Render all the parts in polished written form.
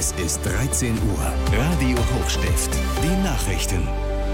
Es ist 13 Uhr. Radio Hochstift. Die Nachrichten.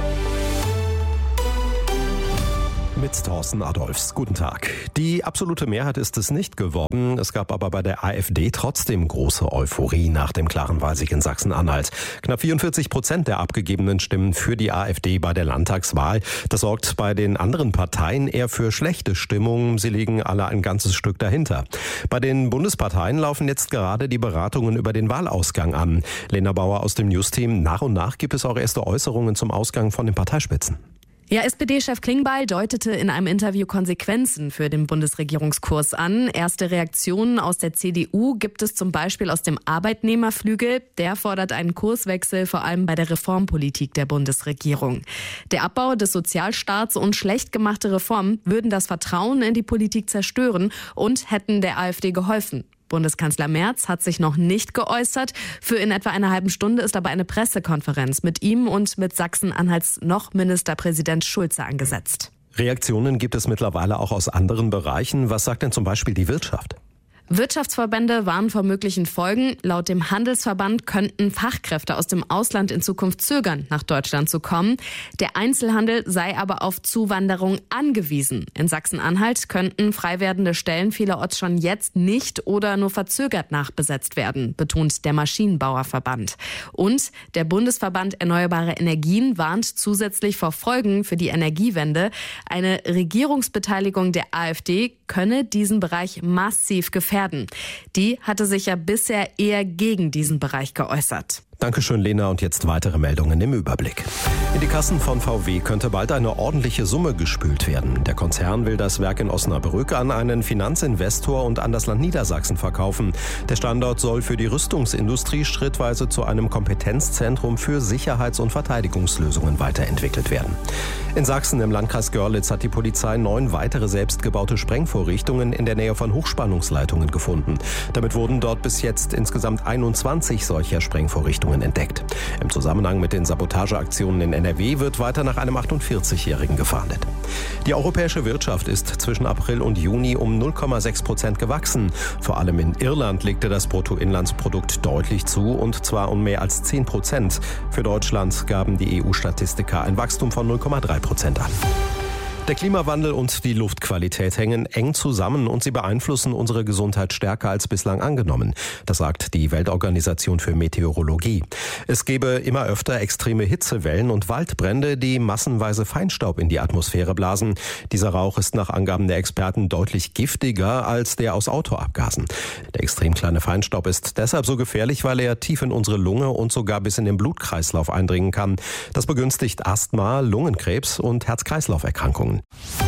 Mit Thorsten Adolfs. Guten Tag. Die absolute Mehrheit ist es nicht geworden. Es gab aber bei der AfD trotzdem große Euphorie nach dem klaren Wahlsieg in Sachsen-Anhalt. Knapp 44% der abgegebenen Stimmen für die AfD bei der Landtagswahl. Das sorgt bei den anderen Parteien eher für schlechte Stimmung. Sie liegen alle ein ganzes Stück dahinter. Bei den Bundesparteien laufen jetzt gerade die Beratungen über den Wahlausgang an. Lena Bauer aus dem News-Team. Nach und nach gibt es auch erste Äußerungen zum Ausgang von den Parteispitzen. Ja, SPD-Chef Klingbeil deutete in einem Interview Konsequenzen für den Bundesregierungskurs an. Erste Reaktionen aus der CDU gibt es zum Beispiel aus dem Arbeitnehmerflügel. Der fordert einen Kurswechsel, vor allem bei der Reformpolitik der Bundesregierung. Der Abbau des Sozialstaats und schlecht gemachte Reformen würden das Vertrauen in die Politik zerstören und hätten der AfD geholfen. Bundeskanzler Merz hat sich noch nicht geäußert. Für in etwa einer halben Stunde ist aber eine Pressekonferenz mit ihm und mit Sachsen-Anhalts noch Ministerpräsident Schulze angesetzt. Reaktionen gibt es mittlerweile auch aus anderen Bereichen. Was sagt denn zum Beispiel die Wirtschaft? Wirtschaftsverbände warnen vor möglichen Folgen. Laut dem Handelsverband könnten Fachkräfte aus dem Ausland in Zukunft zögern, nach Deutschland zu kommen. Der Einzelhandel sei aber auf Zuwanderung angewiesen. In Sachsen-Anhalt könnten frei werdende Stellen vielerorts schon jetzt nicht oder nur verzögert nachbesetzt werden, betont der Maschinenbauerverband. Und der Bundesverband Erneuerbare Energien warnt zusätzlich vor Folgen für die Energiewende. Eine Regierungsbeteiligung der AfD könne diesen Bereich massiv gefährden. Die hatte sich ja bisher eher gegen diesen Bereich geäußert. Dankeschön, Lena. Und jetzt weitere Meldungen im Überblick. In die Kassen von VW könnte bald eine ordentliche Summe gespült werden. Der Konzern will das Werk in Osnabrück an einen Finanzinvestor und an das Land Niedersachsen verkaufen. Der Standort soll für die Rüstungsindustrie schrittweise zu einem Kompetenzzentrum für Sicherheits- und Verteidigungslösungen weiterentwickelt werden. In Sachsen im Landkreis Görlitz hat die Polizei 9 weitere selbstgebaute Sprengvorrichtungen in der Nähe von Hochspannungsleitungen gefunden. Damit wurden dort bis jetzt insgesamt 21 solcher Sprengvorrichtungen entdeckt. Im Zusammenhang mit den Sabotageaktionen in NRW wird weiter nach einem 48-Jährigen gefahndet. Die europäische Wirtschaft ist zwischen April und Juni um 0,6% gewachsen. Vor allem in Irland legte das Bruttoinlandsprodukt deutlich zu, und zwar um mehr als 10%. Für Deutschland gaben die EU-Statistiker ein Wachstum von 0,3% an. Der Klimawandel und die Luftqualität hängen eng zusammen und sie beeinflussen unsere Gesundheit stärker als bislang angenommen. Das sagt die Weltorganisation für Meteorologie. Es gebe immer öfter extreme Hitzewellen und Waldbrände, die massenweise Feinstaub in die Atmosphäre blasen. Dieser Rauch ist nach Angaben der Experten deutlich giftiger als der aus Autoabgasen. Der extrem kleine Feinstaub ist deshalb so gefährlich, weil er tief in unsere Lunge und sogar bis in den Blutkreislauf eindringen kann. Das begünstigt Asthma, Lungenkrebs und Herz-Kreislauf-Erkrankungen.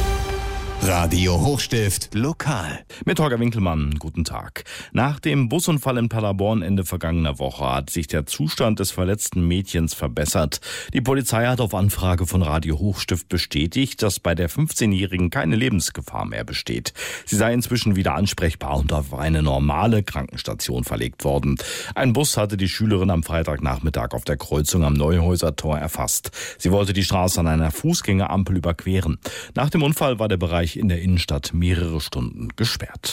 Radio Hochstift lokal. Mit Holger Winkelmann, guten Tag. Nach dem Busunfall in Paderborn Ende vergangener Woche hat sich der Zustand des verletzten Mädchens verbessert. Die Polizei hat auf Anfrage von Radio Hochstift bestätigt, dass bei der 15-Jährigen keine Lebensgefahr mehr besteht. Sie sei inzwischen wieder ansprechbar und auf eine normale Krankenstation verlegt worden. Ein Bus hatte die Schülerin am Freitagnachmittag auf der Kreuzung am Neuhäuser Tor erfasst. Sie wollte die Straße an einer Fußgängerampel überqueren. Nach dem Unfall war der Bereich in der Innenstadt mehrere Stunden gesperrt.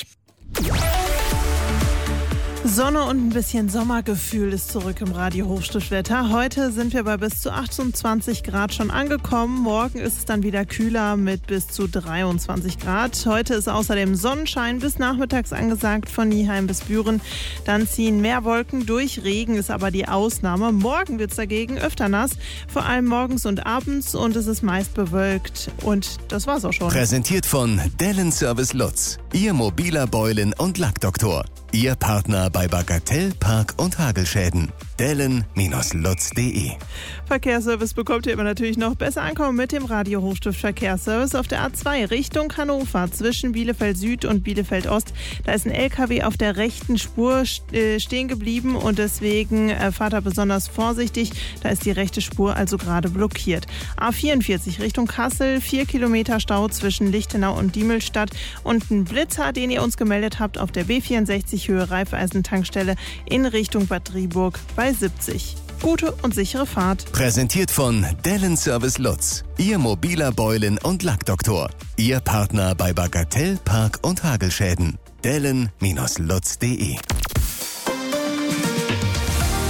Sonne und ein bisschen Sommergefühl ist zurück im Radio Hochstiftwetter. Heute sind wir bei bis zu 28 Grad schon angekommen. Morgen ist es dann wieder kühler mit bis zu 23 Grad. Heute ist außerdem Sonnenschein bis nachmittags angesagt von Nieheim bis Büren. Dann ziehen mehr Wolken durch. Regen ist aber die Ausnahme. Morgen wird es dagegen öfter nass, vor allem morgens und abends, und es ist meist bewölkt. Und das war's auch schon. Präsentiert von Dellen Service Lutz, Ihr mobiler Beulen- und Lackdoktor. Ihr Partner bei Bagatell, Park- und Hagelschäden. Dellen-Lutz.de. Verkehrsservice bekommt ihr immer natürlich noch besser ankommen mit dem Radio Hochstift Verkehrsservice auf der A2 Richtung Hannover zwischen Bielefeld Süd und Bielefeld Ost. Da ist ein LKW auf der rechten Spur stehen geblieben und deswegen fahrt da besonders vorsichtig. Da ist die rechte Spur also gerade blockiert. A44 Richtung Kassel, 4 Kilometer Stau zwischen Lichtenau und Diemelstadt und ein Blitzer, den ihr uns gemeldet habt auf der B64 Höhe Raiffeisen-Tankstelle in Richtung Bad Driburg bei 70. Gute und sichere Fahrt. Präsentiert von Dellen Service Lutz, Ihr mobiler Beulen- und Lackdoktor. Ihr Partner bei Bagatell, Park- und Hagelschäden. Dellen-Lutz.de.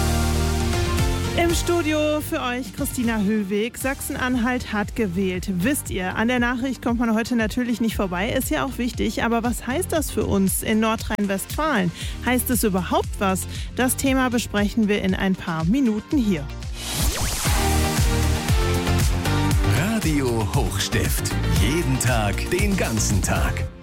Im Studio für euch Christina Höhweg. Sachsen-Anhalt hat gewählt. Wisst ihr, an der Nachricht kommt man heute natürlich nicht vorbei, ist ja auch wichtig. Aber was heißt das für uns in Nordrhein-Westfalen? Heißt es überhaupt was? Das Thema besprechen wir in ein paar Minuten hier. Radio Hochstift. Jeden Tag, den ganzen Tag.